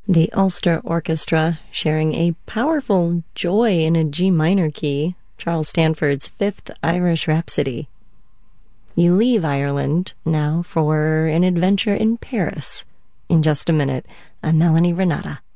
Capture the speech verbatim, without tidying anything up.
The Ulster Orchestra sharing a powerful joy in a G minor key, Charles Stanford's Fifth Irish Rhapsody. You leave Ireland now for an adventure in Paris. In just a minute, I'm Melanie Renata.